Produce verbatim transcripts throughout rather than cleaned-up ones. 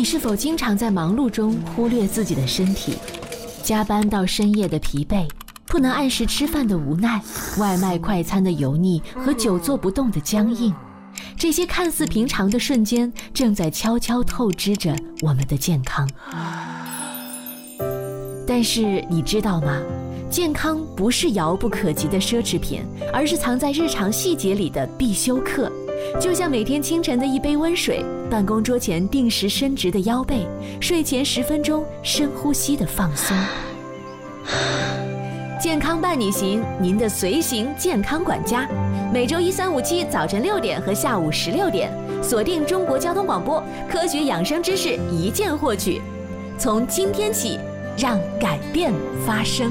你是否经常在忙碌中忽略自己的身体？加班到深夜的疲惫，不能按时吃饭的无奈，外卖快餐的油腻和久坐不动的僵硬，这些看似平常的瞬间，正在悄悄透支着我们的健康。但是你知道吗？健康不是遥不可及的奢侈品，而是藏在日常细节里的必修课。就像每天清晨的一杯温水，办公桌前定时伸直的腰背，睡前十分钟深呼吸的放松。健康伴你行，您的随行健康管家，每周一、三、五、七早晨六点和下午十六点，锁定中国交通广播，科学养生知识一键获取。从今天起，让改变发生。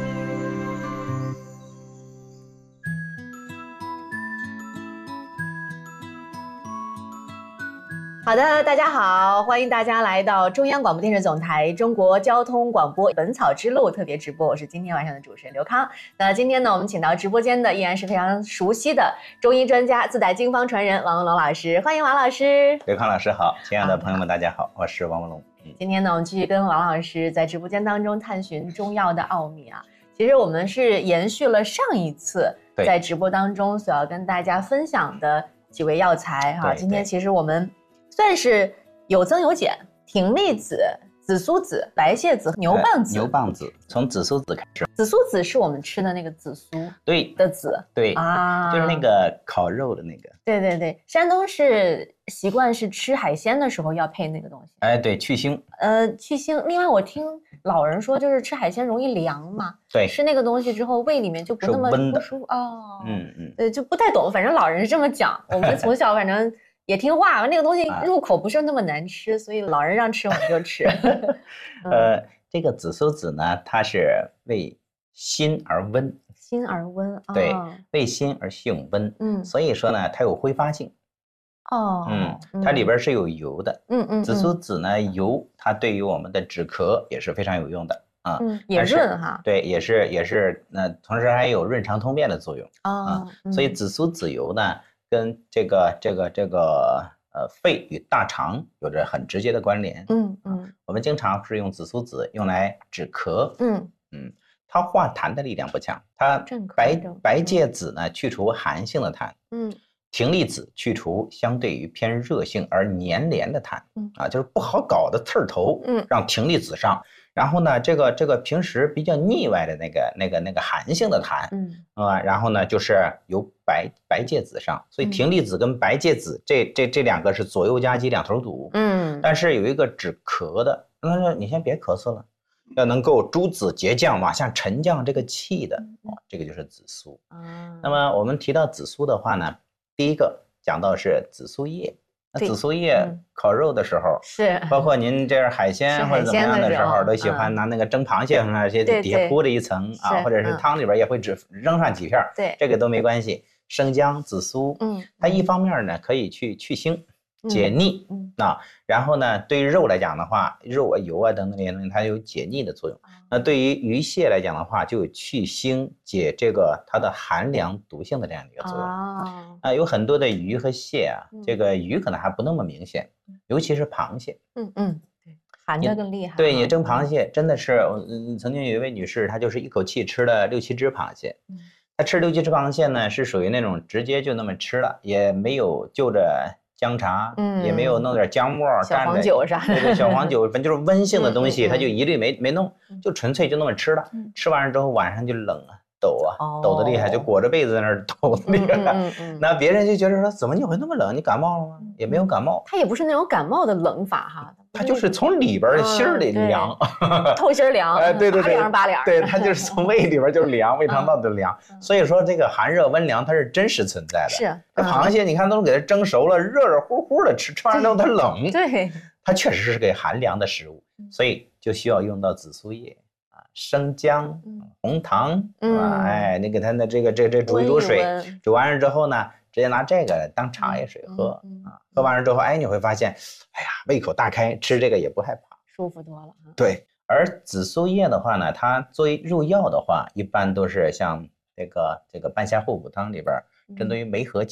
好的，大家好，欢迎大家来到中央广播电视总台中国交通广播本草之路特别直播，我是今天晚上的主持人刘康。那今天呢，我们请到直播间的依然是非常熟悉的中医专家、自带经方传人王文龙老师，欢迎王老师。 刘康老师好，亲爱的朋友们大家好，我是王文龙。 今天呢，我们继续跟王老师在直播间当中探寻中药的奥秘啊。其实我们是延续了上一次在直播当中所要跟大家分享的几味药材哈。今天其实我们算是有增有减，葶苈子、紫苏子、白芥子、牛蒡子。 牛蒡子，从紫苏子开始。 紫苏子是我们吃的那个紫苏对的紫， 对啊， 就是那个烤肉的那个。 对对对，山东是习惯是吃海鲜的时候要配那个东西。 哎，对，去腥。 呃，去腥。另外，我听老人说，就是吃海鲜容易凉嘛。 对， 吃那个东西之后，胃里面就不那么不舒服哦。 嗯嗯， 对，就不太懂，反正老人是这么讲。我们从小反正也听话，那个东西入口不是那么难吃，所以老人让吃我们就吃。 呃，这个紫苏子呢，它是为辛而温， 辛而温啊， 对，为辛而性温， 嗯， 所以说呢，它有挥发性。 哦， 嗯，它里边是有油的， 嗯嗯， 紫苏子呢，油它对于我们的止咳也是非常有用的啊， 嗯，也润哈， 对，也是也是，那同时还有润肠通便的作用啊，所以紫苏子油呢，跟这个这个这个呃肺与大肠有着很直接的关联， 嗯嗯， 我们经常是用紫苏子用来止咳， 嗯嗯，它化痰的力量不强，它白白芥子呢去除寒性的痰，嗯。葶苈子去除相对于偏热性而黏连的痰，嗯啊，就是不好搞的刺儿头，嗯，让葶苈子上。然后呢，这个这个平时比较腻歪的那个那个那个寒性的痰，嗯啊，然后呢就是由白白芥子上。所以葶苈子跟白芥子这这这两个是左右夹击两头堵，嗯，但是有一个止咳的，那你先别咳嗽了，要能够诸子结降往下沉降这个气的，哦，这个就是紫苏。嗯，那么我们提到紫苏的话呢，第一个讲到是紫苏叶，那紫苏叶烤肉的时候， 是包括您这是海鲜或者怎么样的时候，都喜欢拿那个蒸螃蟹上那些底下铺着一层啊，或者是汤里边也会只扔上几片， 对， 这个都没关系。生姜、紫苏，嗯，它一方面呢可以去去腥、解腻，嗯，那然后呢，对于肉来讲的话，肉啊、油啊等等这些东西，它有解腻的作用。那对于鱼蟹来讲的话，就有去腥解这个它的寒凉毒性的这样的一个作用。啊，啊，有很多的鱼和蟹啊，这个鱼可能还不那么明显，尤其是螃蟹。 嗯嗯，对，寒的更厉害。 对，你蒸螃蟹真的是，嗯，曾经有一位女士，她就是一口气吃了六七只螃蟹。嗯，她吃六七只螃蟹呢，是属于那种直接就那么吃了，也没有就着姜茶，嗯，也没有弄点姜末、 小黄酒啥的， 对，小黄酒，反正就是温性的东西，他就一律没没弄，就纯粹就那么吃了。吃完了之后晚上就冷啊，抖啊，抖得厉害，就裹着被子在那儿抖得厉害。那别人就觉得说，怎么你会那么冷？你感冒了吗？也没有感冒。 他也不是那种感冒的冷法哈， 他就是从里边心儿里凉， 透心凉， 哎，对对对， 八凉八凉， 对，他就是从胃里边就是凉，胃肠道就凉。所以说这个寒热温凉它是真实存在的。 是， 这螃蟹你看都给它蒸熟了，热热乎乎的吃，吃完之后它冷， 对， 它确实是给寒凉的食物，所以就需要用到紫苏叶啊、生姜、红糖啊，哎，你给它的这个这这煮一煮水，煮完了之后呢，直接拿这个当茶叶水喝啊，喝完了之后，哎，你会发现，哎呀，胃口大开，吃这个也不害怕， 舒服多了。 对，而紫苏叶的话呢，它作为入药的话，一般都是像这个这个半夏厚补汤里边，针对于梅核气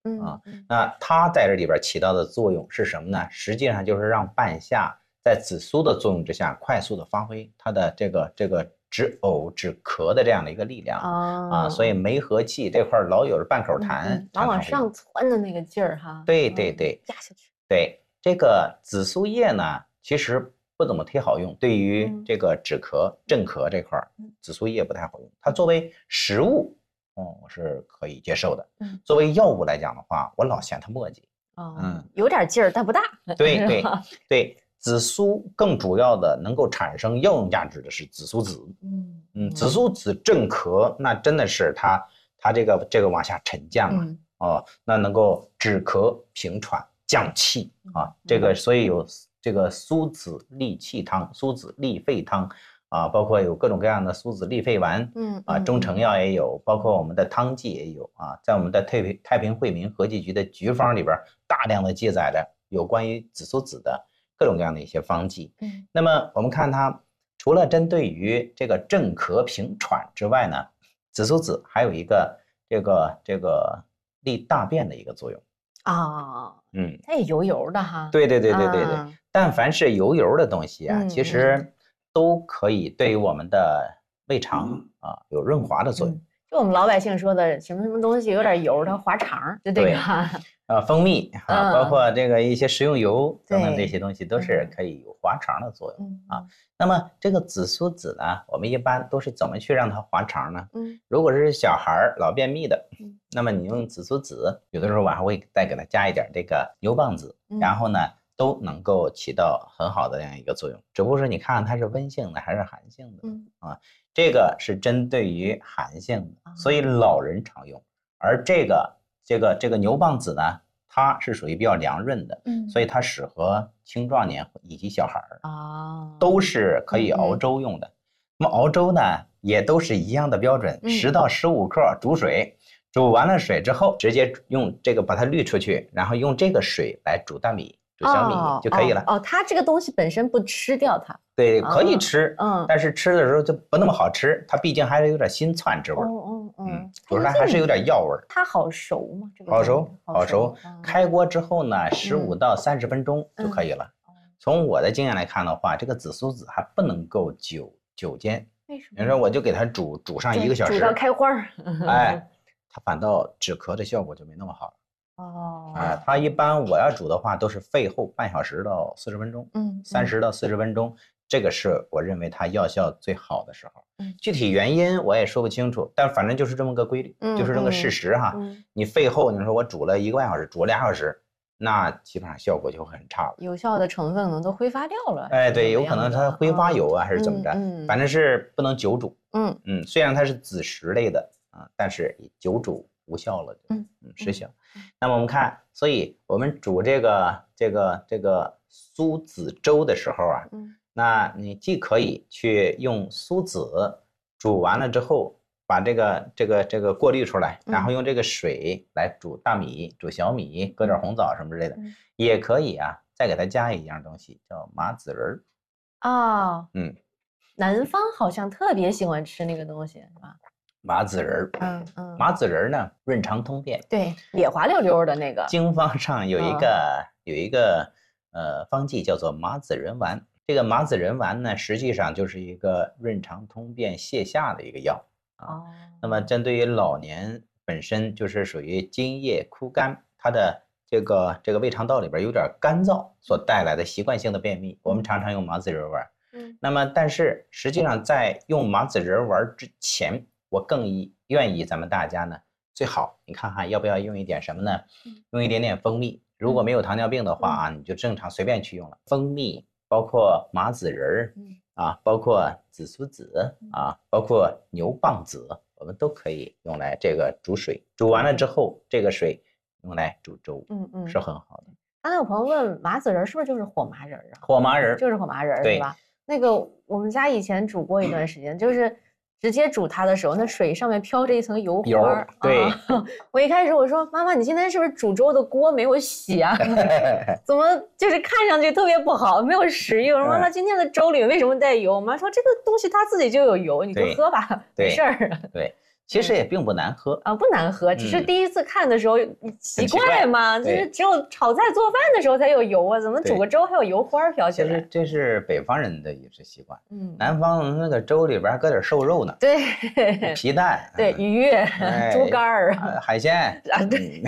嗯、啊。那它在这里边起到的作用是什么呢？实际上就是让半夏在紫苏的作用之下，快速的发挥它的这个这个止呕止咳的这样的一个力量、哦、啊。所以梅和气这块老有半口痰， 嗯、老往上窜的那个劲儿哈。 对对对， 压下去。 对，这个紫苏叶呢，其实不怎么忒好用，对于这个止咳、镇咳这块，紫苏叶不太好用。它作为食物，嗯，我是可以接受的。嗯，作为药物来讲的话，我老嫌它磨叽。 哦，嗯，有点劲儿，但不大。 对对对，紫苏更主要的能够产生药用价值的是紫苏籽。嗯嗯，紫苏籽镇咳，那真的是它它这个这个往下沉降啊，嗯、哦，那能够止咳平喘降气啊，这个所以有。这个苏子利气汤、苏子利肺汤啊，包括有各种各样的苏子利肺丸，嗯啊，中成药也有，包括我们的汤剂也有啊，在我们的太平太平惠民和剂局的局方里边，大量的记载了有关于紫苏子的各种各样的一些方剂。嗯，那么我们看它除了针对于这个镇咳平喘之外呢，紫苏子还有一个这个这个利大便的一个作用啊。哦，嗯，它也油油的哈。 对对对对对对。啊，但凡是油油的东西啊，嗯、其实都可以对于我们的胃肠、嗯、啊有润滑的作用。嗯、 就我们老百姓说的什么什么东西有点油，它滑肠，就这个。 啊，蜂蜜啊，嗯、包括这个一些食用油等等这些东西都是可以有滑肠的作用、嗯、啊。那么这个紫苏籽呢，我们一般都是怎么去让它滑肠呢？嗯，如果是小孩老便秘的，嗯，那么你用紫苏籽，有的时候我还会再给它加一点这个牛蒡子，嗯、然后呢。都能够起到很好的这样一个作用，只不过是你看它是温性的还是寒性的、嗯、啊，这个是针对于寒性的，所以老人常用。而这个这个这个牛蒡子呢，它是属于比较凉润的，嗯，所以它适合青壮年以及小孩啊，都是可以熬粥用的。嗯、那么熬粥呢，也都是一样的标准，十到十五克煮水。煮完了水之后，直接用这个把它滤出去，然后用这个水来煮大米。煮小米就可以了。 哦，哦哦它这个东西本身不吃掉它。 对，可以吃，嗯，但是吃的时候就不那么好吃，它毕竟还是有点新窜之味。哦哦嗯，主要还是有点药味。 它好熟吗？这个好熟，好熟。开锅之后呢，十五到三十分钟就可以了。从我的经验来看的话，这个紫苏籽还不能够久久煎。 为什么？ 你说我就给它煮煮上一个小时， 煮到开花儿， 哎，它反倒止咳的效果就没那么好了。哦，啊，它一般我要煮的话都是沸后半小时到四十分钟，嗯，三十到四十分钟，这个是我认为它药效最好的时候。嗯，具体原因我也说不清楚，但反正就是这么个规律，嗯、就是这个事实哈。嗯、你沸后，你说我煮了一个半小时，煮了俩小时，那基本上效果就会很差了， 有效的成分可能都挥发掉了。 哎，对，有可能它挥发油啊，还是怎么着，嗯、反正是不能久煮。嗯嗯，虽然它是子实类的啊，但是久煮无效了，嗯嗯，失效。那么我们看，所以我们煮这个这个这个苏子粥的时候啊，嗯，那你既可以去用苏子煮完了之后，把这个这个这个过滤出来，然后用这个水来煮大米、煮小米，搁点红枣什么之类的，嗯、也可以啊。再给它加一样东西，叫麻籽仁儿。 哦，嗯，南方好像特别喜欢吃那个东西，是吧？ 麻籽仁儿，嗯嗯，麻籽仁儿呢，润肠通便， 对，也滑溜溜的那个。 经方上有一个、嗯、有一个呃方剂叫做麻籽仁丸，这个麻籽仁丸呢，实际上就是一个润肠通便泻下的一个药啊。哦、那么针对于老年本身就是属于津液枯干，它的这个这个胃肠道里边有点干燥所带来的习惯性的便秘，我们常常用麻籽仁丸。嗯，那么但是实际上在用麻籽仁丸之前，我更愿意咱们大家呢，最好你看看要不要用一点什么呢？用一点点蜂蜜。如果没有糖尿病的话啊，你就正常随便去用了。蜂蜜，包括麻籽仁儿啊，包括紫苏籽啊，包括牛蒡子，我们都可以用来这个煮水。煮完了之后，这个水用来煮粥，嗯嗯，是很好的。 刚才有朋友问麻籽仁是不是就是火麻仁啊？ 火麻仁就是火麻仁，是吧？那个我们家以前煮过一段时间，就是直接煮它的时候，那水上面飘着一层油花。 油，对、啊。 我一开始我说妈妈，你今天是不是煮粥的锅没有洗啊？怎么就是看上去特别不好，没有食欲？我说妈妈，今天的粥里为什么带油？我妈说这个东西它自己就有油，你就喝吧，没事儿。 对， 其实也并不难喝啊，不难喝，只是第一次看的时候奇怪嘛，就是只有炒菜做饭的时候才有油啊，怎么煮个粥还有油花飘起来？ 其实这是北方人的饮食习惯，嗯，南方那个粥里边还搁点瘦肉呢， 对， 皮蛋， 对，鱼、猪肝儿、 海鲜啊，对，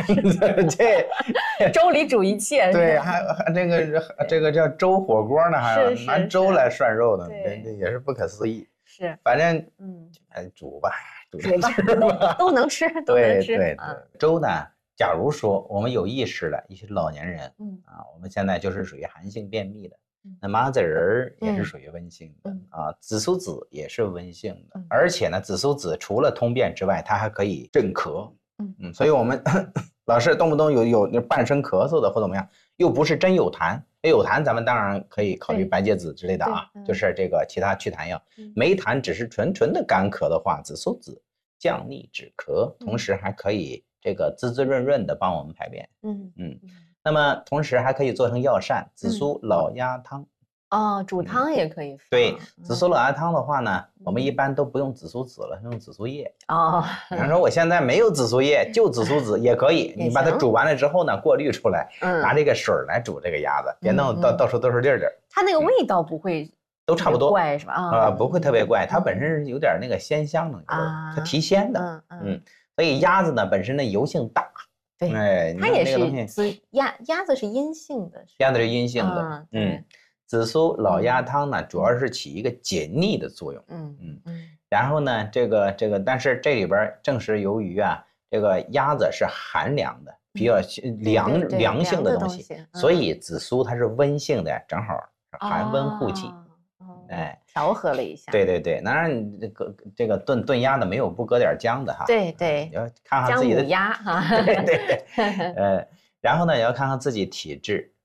这粥里煮一切， 对，还还这个这个叫粥火锅呢，还拿粥来涮肉呢，这这也是不可思议。 是， 反正嗯，哎，煮吧， 煮吧，都能吃，都能吃。 对对对，粥呢，假如说我们有意识的一些老年人，嗯啊，我们现在就是属于寒性便秘的，那麻子仁儿也是属于温性的啊，紫苏子也是温性的，而且呢，紫苏子除了通便之外，它还可以镇咳，嗯嗯，所以我们老是动不动有有半声咳嗽的或怎么样，又不是真有痰。有痰，咱们当然可以考虑白芥子之类的啊，就是这个其他祛痰药。没痰，只是纯纯的干咳的话，紫苏子降逆止咳，同时还可以这个滋滋润润的帮我们排便。嗯嗯，那么同时还可以做成药膳，紫苏老鸭汤。 哦，煮汤也可以。 对，紫苏老鸭汤的话呢，我们一般都不用紫苏籽了，用紫苏叶。哦，比方说我现在没有紫苏叶，就紫苏籽也可以。你把它煮完了之后呢，过滤出来，拿这个水来煮这个鸭子，别弄到到处都是粒儿。 它那个味道不会都差不多怪是吧？ 啊，不会特别怪，它本身是有点那个鲜香的，它提鲜的。嗯，所以鸭子呢本身的油性大。 对，哎，它也是鸭鸭子是阴性的， 鸭子是阴性的。嗯。紫苏老鸭汤呢，主要是起一个解腻的作用。嗯嗯嗯。然后呢，这个这个，但是这里边正是由于啊，这个鸭子是寒凉的，比较凉凉性的东西，所以紫苏它是温性的，正好寒温护气。 哎，调和了一下。 对对对，当然这个这个炖炖鸭的没有不搁点姜的哈。 对对， 要看看自己的姜母鸭哈。 对对对。呃，然后呢，也要看看自己体质。